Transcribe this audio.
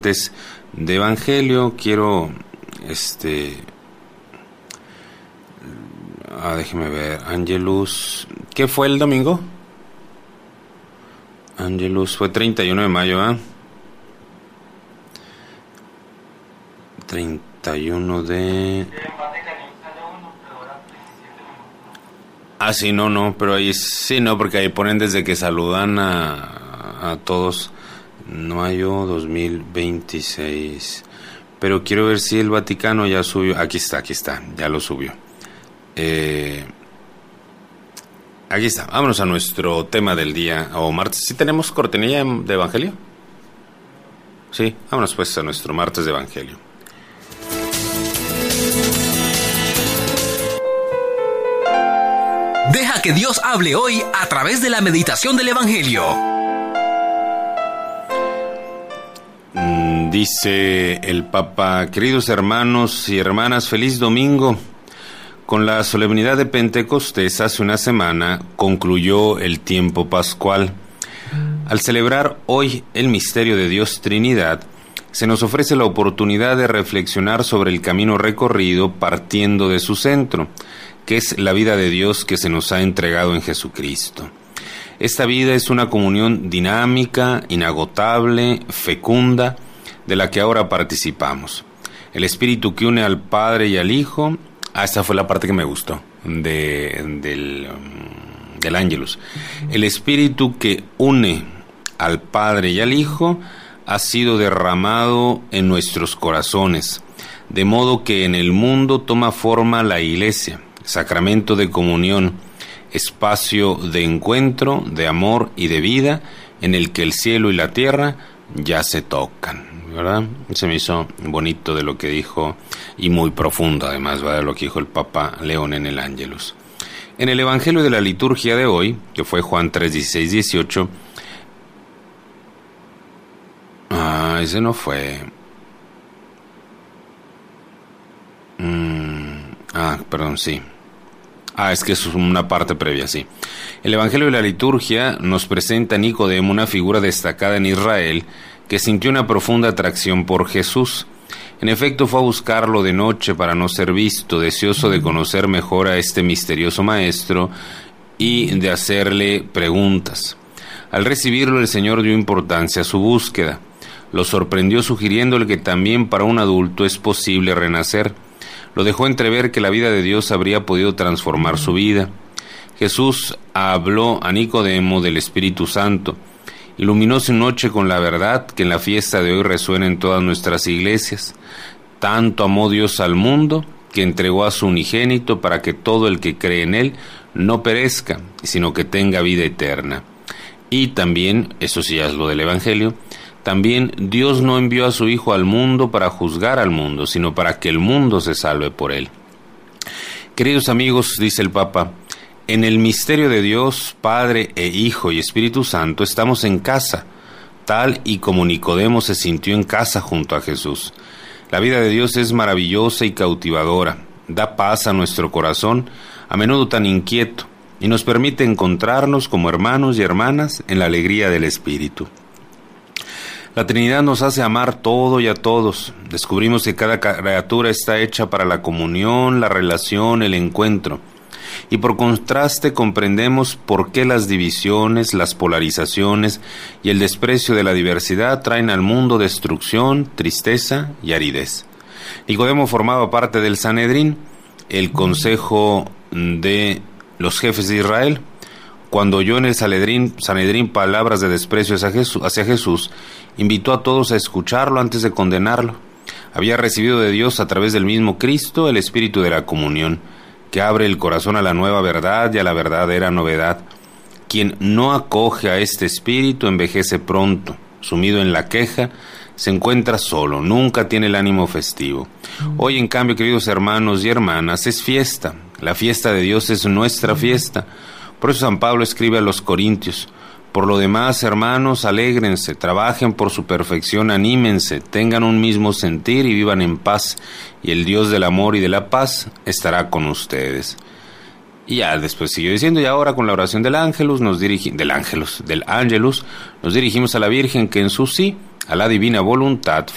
martes de Evangelio. Quiero, déjeme ver, Angelus, ¿qué fue el domingo? Angelus fue 31 de mayo, ¿ah? 31 de... Ah, sí, no, pero ahí sí, no, porque ahí ponen desde que saludan a todos. Mayo 2026. Pero quiero ver si el Vaticano ya subió. Aquí está, ya lo subió. Aquí está, vámonos a nuestro tema del día, o martes. ¿Sí tenemos cortinilla de Evangelio? Sí, vámonos pues a nuestro martes de Evangelio. Deja que Dios hable hoy a través de la meditación del Evangelio. Dice el Papa: queridos hermanos y hermanas, feliz domingo. Con la solemnidad de Pentecostés hace una semana concluyó el tiempo pascual. Al celebrar hoy el misterio de Dios Trinidad, se nos ofrece la oportunidad de reflexionar sobre el camino recorrido partiendo de su centro, que es la vida de Dios que se nos ha entregado en Jesucristo. Esta vida es una comunión dinámica, inagotable, fecunda, de la que ahora participamos. El Espíritu que une al Padre y al Hijo. Esta fue la parte que me gustó del Ángelus. El Espíritu que une al Padre y al Hijo ha sido derramado en nuestros corazones, de modo que en el mundo toma forma la Iglesia, sacramento de comunión, espacio de encuentro, de amor y de vida, en el que el cielo y la tierra ya se tocan, ¿verdad? Se me hizo bonito de lo que dijo, y muy profundo además, ¿verdad?, de lo que dijo el Papa León en el Ángelus. En el Evangelio de la liturgia de hoy, que fue Juan 3, 16, 18, ese no fue... perdón, sí. Es que eso es una parte previa, sí. El Evangelio de la liturgia nos presenta a Nicodemo, una figura destacada en Israel, que sintió una profunda atracción por Jesús. En efecto, fue a buscarlo de noche para no ser visto, deseoso de conocer mejor a este misterioso maestro y de hacerle preguntas. Al recibirlo, el Señor dio importancia a su búsqueda. Lo sorprendió sugiriéndole que también para un adulto es posible renacer. Lo dejó entrever que la vida de Dios habría podido transformar su vida. Jesús habló a Nicodemo del Espíritu Santo. Iluminó su noche con la verdad que en la fiesta de hoy resuena en todas nuestras iglesias. Tanto amó Dios al mundo que entregó a su unigénito para que todo el que cree en él no perezca, sino que tenga vida eterna. Y también, eso sí es lo del Evangelio, también Dios no envió a su Hijo al mundo para juzgar al mundo, sino para que el mundo se salve por él. Queridos amigos, dice el Papa, en el misterio de Dios, Padre e Hijo y Espíritu Santo, estamos en casa, tal y como Nicodemo se sintió en casa junto a Jesús. La vida de Dios es maravillosa y cautivadora, da paz a nuestro corazón, a menudo tan inquieto, y nos permite encontrarnos como hermanos y hermanas en la alegría del Espíritu. La Trinidad nos hace amar todo y a todos. Descubrimos que cada criatura está hecha para la comunión, la relación, el encuentro. Y por contraste comprendemos por qué las divisiones, las polarizaciones y el desprecio de la diversidad traen al mundo destrucción, tristeza y aridez. Nicodemo formaba parte del Sanedrín, el consejo de los jefes de Israel. Cuando oyó en el Sanedrín palabras de desprecio hacia Jesús, invitó a todos a escucharlo antes de condenarlo. Había recibido de Dios a través del mismo Cristo el espíritu de la comunión, que abre el corazón a la nueva verdad y a la verdadera novedad. Quien no acoge a este espíritu envejece pronto, sumido en la queja, se encuentra solo, nunca tiene el ánimo festivo. Hoy, en cambio, queridos hermanos y hermanas, es fiesta. La fiesta de Dios es nuestra fiesta. Por eso San Pablo escribe a los Corintios: por lo demás, hermanos, alégrense, trabajen por su perfección, anímense, tengan un mismo sentir y vivan en paz, y el Dios del amor y de la paz estará con ustedes. Y ya después siguió diciendo: y ahora con la oración del Ángelus nos dirigimos a la Virgen, que en su sí, a la divina voluntad